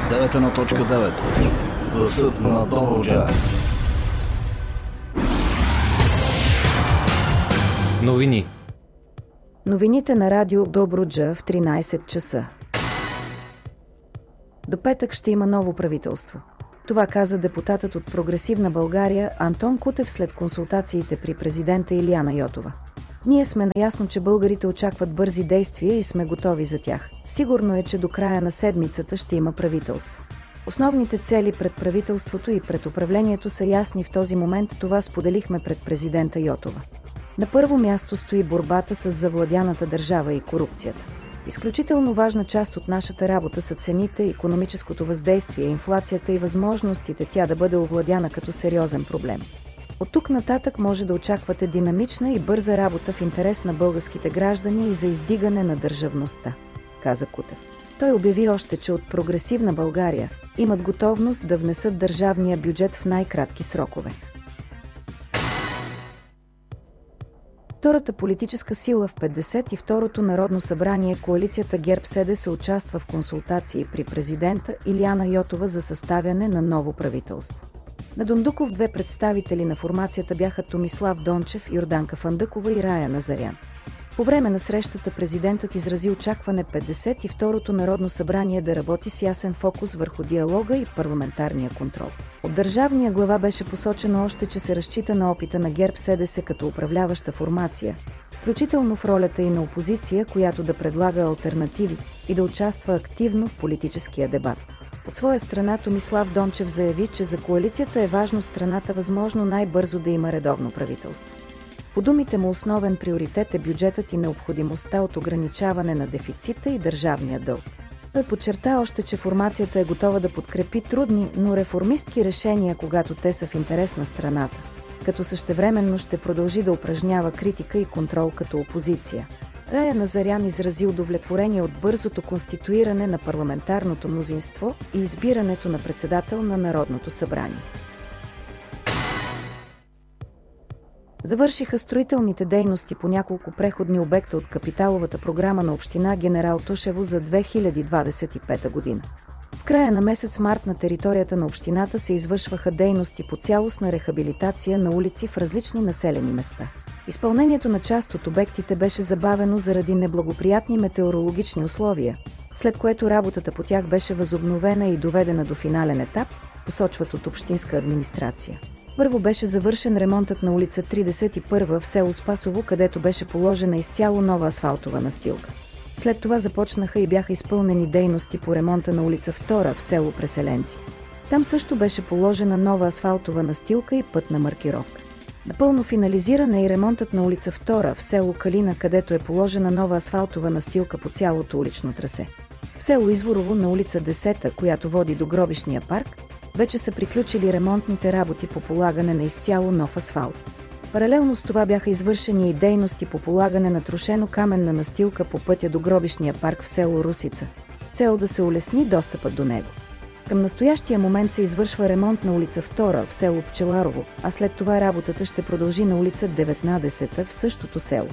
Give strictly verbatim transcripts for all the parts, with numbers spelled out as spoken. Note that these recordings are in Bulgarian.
девет едно точка девет. Гласът на Добруджа. Новини. Новините на радио Добруджа в тринайсет часа. До петък ще има ново правителство. Това каза депутатът от Прогресивна България Антон Кутев след консултациите при президента Илияна Йотова. Ние сме наясно, че българите очакват бързи действия и сме готови за тях. Сигурно е, че до края на седмицата ще има правителство. Основните цели пред правителството и пред управлението са ясни в този момент, това споделихме пред президента Йотова. На първо място стои борбата с завладяната държава и корупцията. Изключително важна част от нашата работа са цените, икономическото въздействие, инфлацията и възможностите тя да бъде овладяна като сериозен проблем. От тук нататък може да очаквате динамична и бърза работа в интерес на българските граждани и за издигане на държавността, каза Кутев. Той обяви още, че от Прогресивна България имат готовност да внесат държавния бюджет в най-кратки срокове. Втората политическа сила в петдесет и второто Народно събрание, коалицията ГЕРБ-СДС, участва в консултации при президента Илияна Йотова за съставяне на ново правителство. На Дондуков две представители на формацията бяха Томислав Дончев, Йорданка Фандъкова и Рая Назарян. По време на срещата президентът изрази очакване петдесет и второто Народно събрание да работи с ясен фокус върху диалога и парламентарния контрол. От държавния глава беше посочено още, че се разчита на опита на ГЕРБ-СДС като управляваща формация, включително в ролята и на опозиция, която да предлага алтернативи и да участва активно в политическия дебат. От своя страна Томислав Дончев заяви, че за коалицията е важно страната възможно най-бързо да има редовно правителство. По думите му основен приоритет е бюджетът и необходимостта от ограничаване на дефицита и държавния дълг. Той подчерта още, че формацията е готова да подкрепи трудни, но реформистки решения, когато те са в интерес на страната, като същевременно ще продължи да упражнява критика и контрол като опозиция. Рая Назарян изрази удовлетворение от бързото конституиране на парламентарното мнозинство и избирането на председател на Народното събрание. Завършиха строителните дейности по няколко преходни обекта от капиталовата програма на община Генерал Тошево за две хиляди двадесет и пета година. В края на месец март на територията на общината се извършваха дейности по цялостна рехабилитация на улици в различни населени места. Изпълнението на част от обектите беше забавено заради неблагоприятни метеорологични условия, след което работата по тях беше възобновена и доведена до финален етап, посочват от общинска администрация. Първо беше завършен ремонтът на улица тридесет и първа в село Спасово, където беше положена изцяло нова асфалтова настилка. След това започнаха и бяха изпълнени дейности по ремонта на улица втора в село Преселенци. Там също беше положена нова асфалтова настилка и пътна маркировка. Напълно финализиран е и ремонтът на улица втора в село Калина, където е положена нова асфалтова настилка по цялото улично трасе. В село Изворово на улица десета, която води до гробищния парк, вече са приключили ремонтните работи по полагане на изцяло нов асфалт. Паралелно с това бяха извършени и дейности по полагане на трошено-каменна настилка по пътя до гробищния парк в село Русица, с цел да се улесни достъпът до него. Към настоящия момент се извършва ремонт на улица втора в село Пчеларово, а след това работата ще продължи на улица деветнадесета в същото село.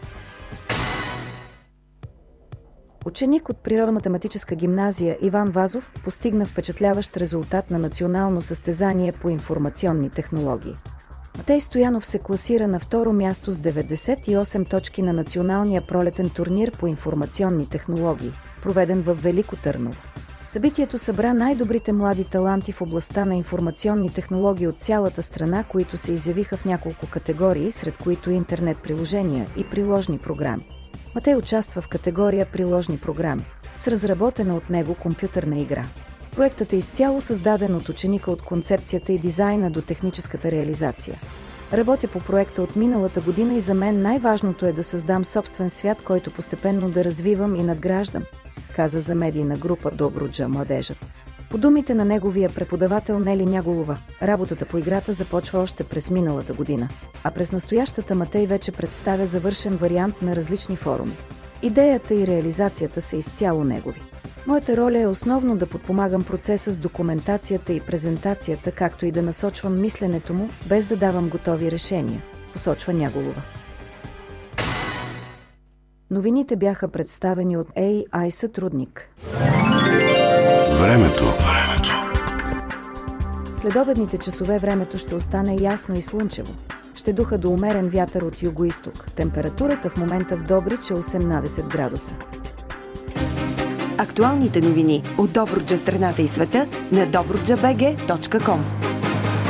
Ученик от Природо-математическа гимназия Иван Вазов постигна впечатляващ резултат на национално състезание по информационни технологии. Матей Стоянов се класира на второ място с деветдесет и осем точки на националния пролетен турнир по информационни технологии, проведен в Велико Търново. Събитието събра най-добрите млади таланти в областта на информационни технологии от цялата страна, които се изявиха в няколко категории, сред които интернет приложения и приложни програми. Матей участва в категория приложни програми, с разработена от него компютърна игра. Проектът е изцяло създаден от ученика от концепцията и дизайна до техническата реализация. Работя по проекта от миналата година и за мен най-важното е да създам собствен свят, който постепенно да развивам и надграждам, каза за медийна група Добруджа младежът. По думите на неговия преподавател Нели Няголова, работата по играта започва още през миналата година, а през настоящата Матей вече представя завършен вариант на различни форуми. Идеята и реализацията са изцяло негови. Моята роля е основно да подпомагам процеса с документацията и презентацията, както и да насочвам мисленето му, без да давам готови решения, посочва Няголова. Новините бяха представени от Ей Ай сътрудник. Времето. Следобедните часове времето ще остане ясно и слънчево. Ще духа до умерен вятър от югоизток. Температурата в момента в Добрич е осемнадесет градуса. Актуалните новини от Добруджа, страната и света на добруджа бг точка ком.